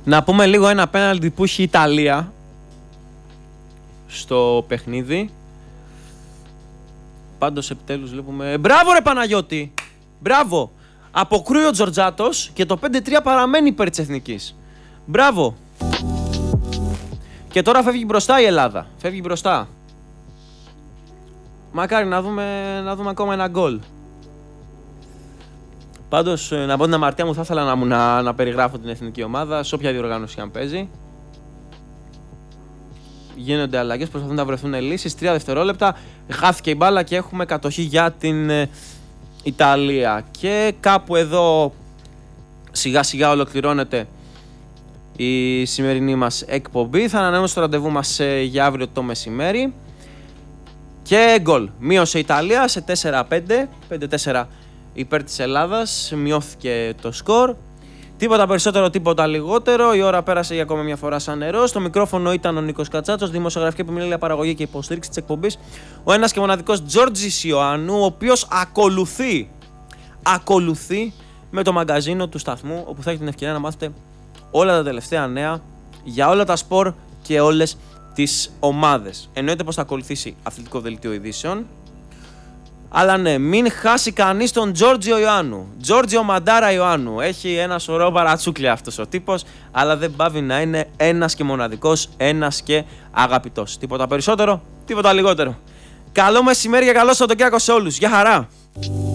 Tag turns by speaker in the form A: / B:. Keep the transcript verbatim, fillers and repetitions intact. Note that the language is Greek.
A: Να πούμε λίγο ένα πέναλτι που έχει η Ιταλία στο παιχνίδι. Πάντως επιτέλους βλέπουμε... Μπράβο ρε Παναγιώτη! Μπράβο! Αποκρούει ο Τζορτζάτος και το πέντε τρία παραμένει υπέρ της Εθνικής. Μπράβο! Και τώρα φεύγει μπροστά η Ελλάδα. Φεύγει μπροστά. Μακάρι να δούμε, να δούμε ακόμα ένα γκολ. Πάντως, να πω την αμαρτία μου, θα ήθελα να, να, να περιγράφω την εθνική ομάδα σε όποια διοργάνωση και αν παίζει. Γίνονται αλλαγές, προσπαθούν να βρεθούν λύσεις. Τρία δευτερόλεπτα, χάθηκε η μπάλα και έχουμε κατοχή για την ε, Ιταλία. Και κάπου εδώ σιγά σιγά ολοκληρώνεται η σημερινή μας εκπομπή. Θα ανανεώσουμε το ραντεβού μας ε, για αύριο το μεσημέρι. Και γκολ. Μείωσε η Ιταλία σε τέσσερα πέντε. πέντε τέσσερα υπέρ της Ελλάδας. Μειώθηκε το σκορ. Τίποτα περισσότερο, τίποτα λιγότερο. Η ώρα πέρασε για ακόμα μια φορά σαν νερό. Στο μικρόφωνο ήταν ο Νίκος Κατσάτσος, δημοσιογραφική επιμέλεια, παραγωγή και υποστήριξη της εκπομπής. Ο ένας και μοναδικός Τζόρτζης Ιωάννου, ο οποίος ακολουθεί, ακολουθεί με το μαγκαζίνο του σταθμού, όπου θα έχετε την ευκαιρία να μάθετε όλα τα τελευταία νέα για όλα τα σπορ και όλες τις ομάδες. Εννοείται πως θα ακολουθήσει αθλητικό δελτίο ειδήσεων. Αλλά ναι, μην χάσει κανείς τον Τζόρτζιο Ιωάννου. Τζόρτζιο Μαντάρα Ιωάννου. Έχει ένα σωρό παρατσούκλια αυτός ο τύπος, αλλά δεν πάβει να είναι ένας και μοναδικός, ένας και αγαπητός. Τίποτα περισσότερο, τίποτα λιγότερο. Καλό μεσημέρι και καλό Σαββατοκύριακο σε όλους. Γεια χαρά!